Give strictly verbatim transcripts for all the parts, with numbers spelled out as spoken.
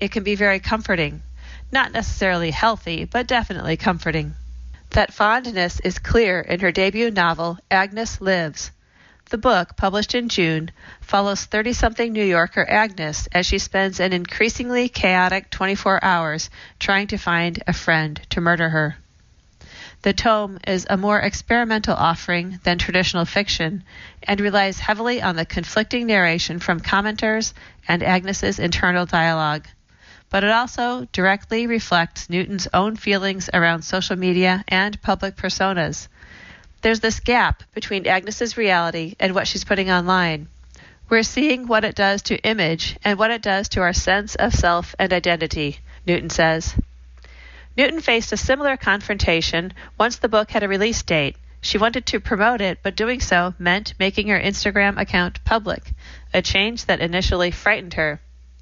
it can be very comforting. Not necessarily healthy, but definitely comforting. That fondness is clear in her debut novel, Agnes Lives. The book, published in June, follows thirty-something New Yorker Agnes as she spends an increasingly chaotic twenty-four hours trying to find a friend to murder her. The tome is a more experimental offering than traditional fiction and relies heavily on the conflicting narration from commenters and Agnes's internal dialogue. But it also directly reflects Newton's own feelings around social media and public personas. There's this gap between Agnes's reality and what she's putting online. We're seeing what it does to image and what it does to our sense of self and identity, Newton says. Newton faced a similar confrontation once the book had a release date. She wanted to promote it, but doing so meant making her Instagram account public, a change that initially frightened her.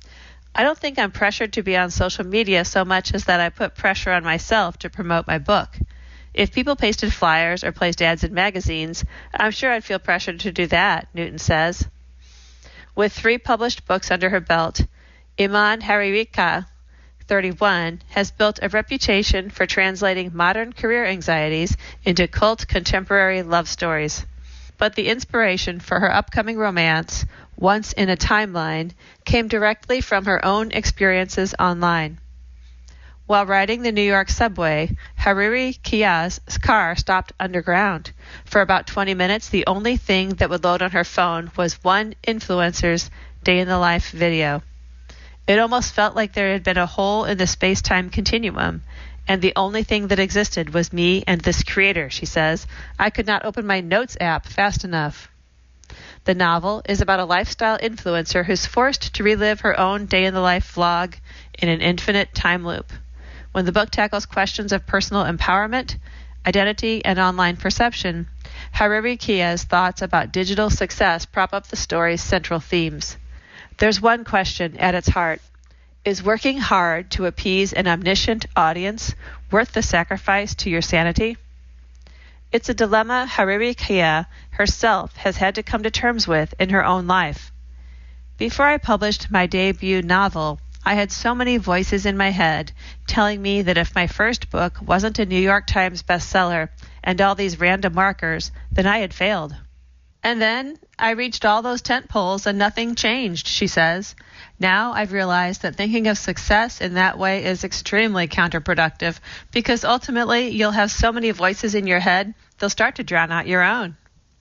I don't think I'm pressured to be on social media so much as that I put pressure on myself to promote my book. If people pasted flyers or placed ads in magazines, I'm sure I'd feel pressured to do that, Newton says. With three published books under her belt, Iman Haririka, thirty-one, has built a reputation for translating modern career anxieties into cult contemporary love stories. But the inspiration for her upcoming romance, Once in a Timeline, came directly from her own experiences online. While riding the New York subway, Hariri Kia's car stopped underground. For about twenty minutes, the only thing that would load on her phone was one influencer's day-in-the-life video. It almost felt like there had been a hole in the space-time continuum, and the only thing that existed was me and this creator, she says. I could not open my Notes app fast enough. The novel is about a lifestyle influencer who's forced to relive her own day-in-the-life vlog in an infinite time loop. When the book tackles questions of personal empowerment, identity, and online perception, Hariri Kia's thoughts about digital success prop up the story's central themes. There's one question at its heart. Is working hard to appease an omniscient audience worth the sacrifice to your sanity? It's a dilemma Hariri Kia herself has had to come to terms with in her own life. Before I published my debut novel, I had so many voices in my head telling me that if my first book wasn't a New York Times bestseller and all these random markers, then I had failed. And then I reached all those tent poles and nothing changed, she says. Now I've realized that thinking of success in that way is extremely counterproductive because ultimately you'll have so many voices in your head, they'll start to drown out your own.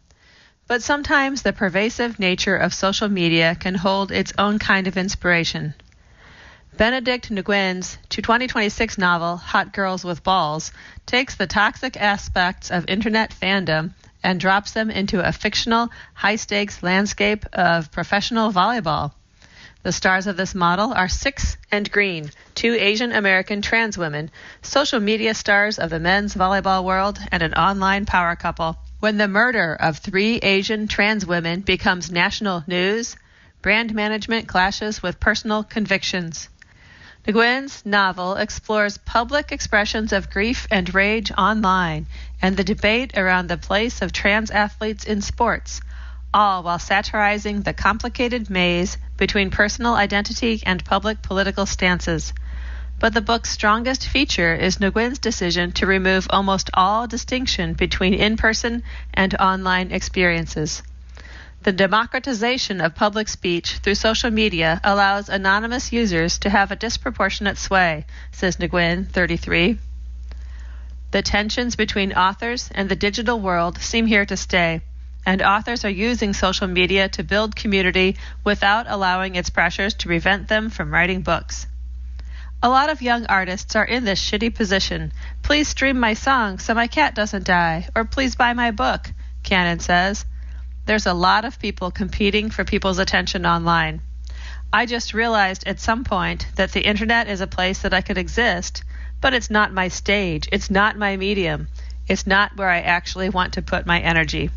But sometimes the pervasive nature of social media can hold its own kind of inspiration. Benedict Nguyen's twenty twenty-six novel, Hot Girls with Balls, takes the toxic aspects of internet fandom and drops them into a fictional, high-stakes landscape of professional volleyball. The stars of this model are Six and Green, two Asian-American trans women, social media stars of the men's volleyball world, and an online power couple. When the murder of three Asian trans women becomes national news, brand management clashes with personal convictions. Nguyen's novel explores public expressions of grief and rage online and the debate around the place of trans athletes in sports, all while satirizing the complicated maze between personal identity and public political stances. But the book's strongest feature is Nguyen's decision to remove almost all distinction between in-person and online experiences. The democratization of public speech through social media allows anonymous users to have a disproportionate sway, says Nguyen, thirty-three. The tensions between authors and the digital world seem here to stay, and authors are using social media to build community without allowing its pressures to prevent them from writing books. A lot of young artists are in this shitty position. Please stream my song so my cat doesn't die, or please buy my book, Cannon says. There's a lot of people competing for people's attention online. I just realized at some point that the internet is a place that I could exist, but it's not my stage. It's not my medium. It's not where I actually want to put my energy.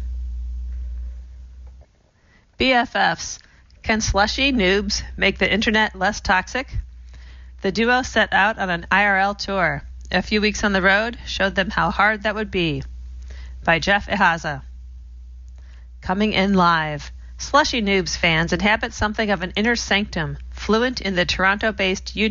B F Fs. Can slushy noobs make the internet less toxic? The duo set out on an I R L tour. A few weeks on the road showed them how hard that would be. By Jeff Ihaza. Coming in live. Slushy Noobs fans inhabit something of an inner sanctum, fluent in the Toronto-based